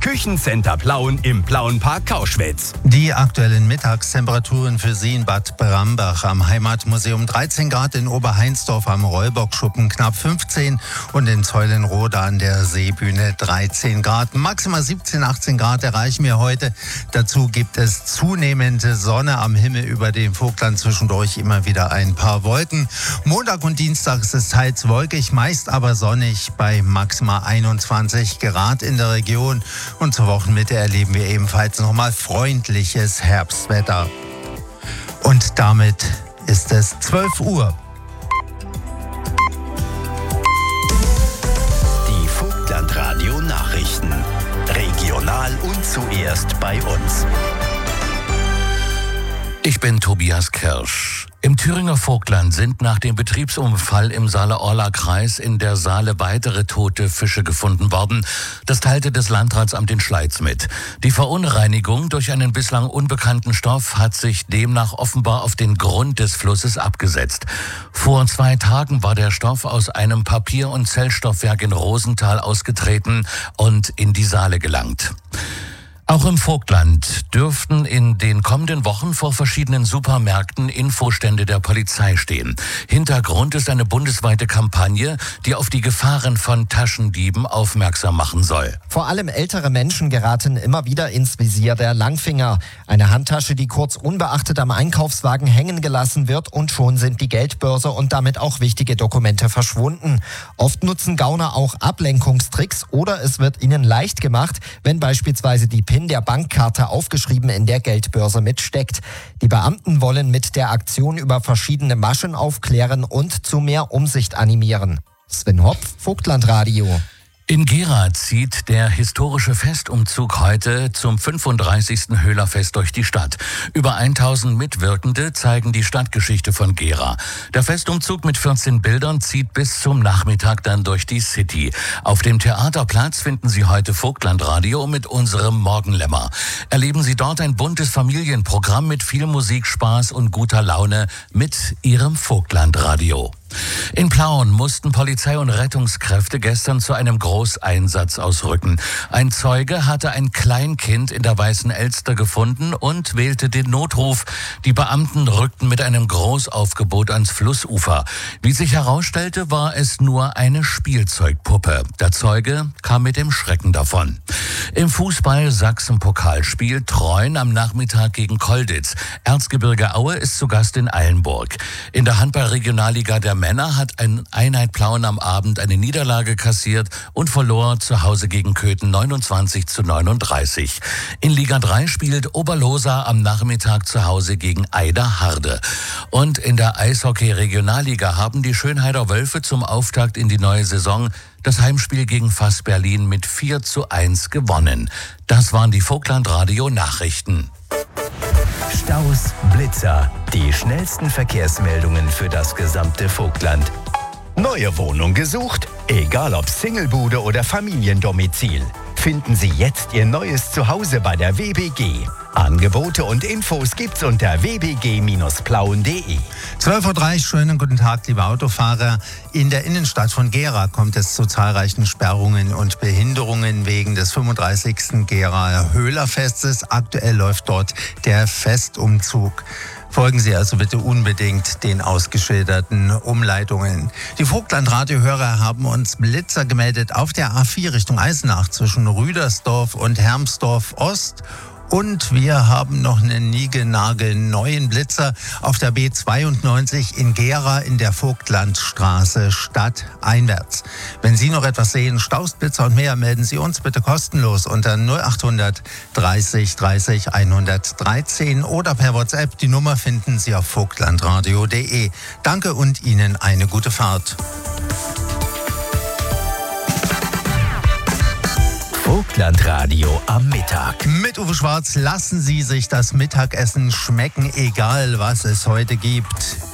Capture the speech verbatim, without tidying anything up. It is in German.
Küchencenter Plauen im Plauenpark Kauschwitz. Die aktuellen Mittagstemperaturen für Sie in Bad Brambach am Heimatmuseum dreizehn Grad, in Oberheinsdorf am Rollbockschuppen knapp fünfzehn und in Zeulenroda an der Seebühne dreizehn Grad. Maximal siebzehn, achtzehn Grad erreichen wir heute. Dazu gibt es zunehmende Sonne am Himmel über dem Vogtland, zwischendurch immer wieder ein paar Wolken. Montag und Dienstag ist es teils wolkig, meist aber sonnig bei maximal einundzwanzig Grad in der Region. Und zur Wochenmitte erleben wir ebenfalls nochmal freundliches Herbstwetter. Und damit ist es zwölf Uhr. Die Vogtlandradio Nachrichten. Regional und zuerst bei uns. Ich bin Tobias Kirsch. Im Thüringer Vogtland sind nach dem Betriebsunfall im Saale-Orla-Kreis in der Saale weitere tote Fische gefunden worden. Das teilte das Landratsamt in Schleiz mit. Die Verunreinigung durch einen bislang unbekannten Stoff hat sich demnach offenbar auf den Grund des Flusses abgesetzt. Vor zwei Tagen war der Stoff aus einem Papier- und Zellstoffwerk in Rosenthal ausgetreten und in die Saale gelangt. Auch im Vogtland dürften in den kommenden Wochen vor verschiedenen Supermärkten Infostände der Polizei stehen. Hintergrund ist eine bundesweite Kampagne, die auf die Gefahren von Taschendieben aufmerksam machen soll. Vor allem ältere Menschen geraten immer wieder ins Visier der Langfinger. Eine Handtasche, die kurz unbeachtet am Einkaufswagen hängen gelassen wird, und schon sind die Geldbörse und damit auch wichtige Dokumente verschwunden. Oft nutzen Gauner auch Ablenkungstricks oder es wird ihnen leicht gemacht, wenn beispielsweise die PIN der Bankkarte aufgeschrieben in der Geldbörse mitsteckt. Die Beamten wollen mit der Aktion über verschiedene Maschen aufklären und zu mehr Umsicht animieren. Sven Hopf, Vogtlandradio. In Gera zieht der historische Festumzug heute zum fünfunddreißigsten Höhlerfest durch die Stadt. Über tausend Mitwirkende zeigen die Stadtgeschichte von Gera. Der Festumzug mit vierzehn Bildern zieht bis zum Nachmittag dann durch die City. Auf dem Theaterplatz finden Sie heute Vogtlandradio mit unserem Morgenlämmer. Erleben Sie dort ein buntes Familienprogramm mit viel Musik, Spaß und guter Laune mit Ihrem Vogtlandradio. In Plauen mussten Polizei und Rettungskräfte gestern zu einem Großeinsatz ausrücken. Ein Zeuge hatte ein Kleinkind in der Weißen Elster gefunden und wählte den Notruf. Die Beamten rückten mit einem Großaufgebot ans Flussufer. Wie sich herausstellte, war es nur eine Spielzeugpuppe. Der Zeuge kam mit dem Schrecken davon. Im Fußball Sachsen-Pokal spielt Treuen am Nachmittag gegen Kolditz. Erzgebirge Aue ist zu Gast in Eilenburg. In der Handball-Regionalliga der Männer hat ein Einheit Plauen am Abend eine Niederlage kassiert und verlor zu Hause gegen Köthen neunundzwanzig zu neununddreißig. In Liga drei spielt Oberlosa am Nachmittag zu Hause gegen Eiderharde. Und in der Eishockey-Regionalliga haben die Schönheider Wölfe zum Auftakt in die neue Saison das Heimspiel gegen Fass Berlin mit vier zu eins gewonnen. Das waren die Vogtlandradio-Nachrichten. Staus, Blitzer, die schnellsten Verkehrsmeldungen für das gesamte Vogtland. Neue Wohnung gesucht? Egal ob Singlebude oder Familiendomizil. Finden Sie jetzt Ihr neues Zuhause bei der W B G. Angebote und Infos gibt's unter w b g Bindestrich plauen punkt d e. zwölf Uhr dreißig, schönen guten Tag, liebe Autofahrer. In der Innenstadt von Gera kommt es zu zahlreichen Sperrungen und Behinderungen wegen des fünfunddreißigsten Geraer Höhlerfestes. Aktuell läuft dort der Festumzug. Folgen Sie also bitte unbedingt den ausgeschilderten Umleitungen. Die Vogtlandradio-Hörer haben uns Blitzer gemeldet auf der A vier Richtung Eisenach zwischen Rüdersdorf und Hermsdorf Ost. Und wir haben noch einen niegelnagelneuen Blitzer auf der B zweiundneunzig in Gera in der Vogtlandstraße stadteinwärts. Wenn Sie noch etwas sehen, Staus, Blitzer und mehr, melden Sie uns bitte kostenlos unter null achthundert dreißig dreißig hundertdreizehn oder per WhatsApp. Die Nummer finden Sie auf vogtlandradio punkt d e. Danke und Ihnen eine gute Fahrt. Vogtlandradio am Mittag. Mit Uwe Schwarz lassen Sie sich das Mittagessen schmecken, egal was es heute gibt.